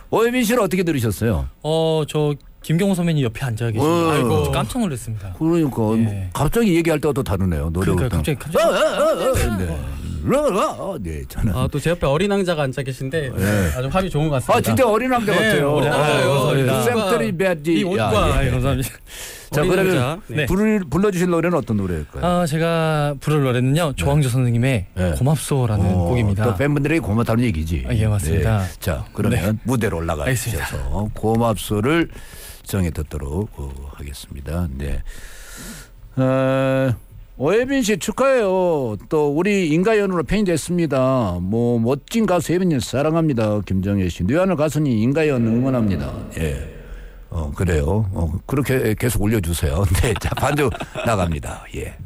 오혜민 씨는 어떻게 들으셨어요? 저 김경호 선배님 옆에 앉아 계시고 아이고 깜짝 놀랐습니다. 그러니까 예. 갑자기 얘기할 때와 또 다르네요. 노래부터. 갑자기 네, 저는. 또 제 옆에 어린 왕자가 앉아 계신데 네. 아주 합이 좋은 것 같습니다. 진짜 어린 왕자 같아요. 감사합니다. 샘터리 배지. 이 옷과 감사합니다. 자, 그러면 네. 불러주실 노래는 어떤 노래일까요? 제가 부를 노래는요 조항조 선생님의 고맙소라는 곡입니다. 또 팬분들이 고맙다는 얘기지. 예, 맞습니다. 네. 자, 그러면 무대로 올라가 주셔서 고맙소를 정해 듣도록 하겠습니다. 네. 오혜빈 씨 축하해요. 또 우리 인가연으로 팬이 됐습니다. 멋진 가수 혜빈 씨 사랑합니다. 김정혜 씨. 뇌하늘 가수님 인가연 응원합니다. 예. 그래요. 그렇게 계속 올려주세요. 네, 자 반주 나갑니다. 예.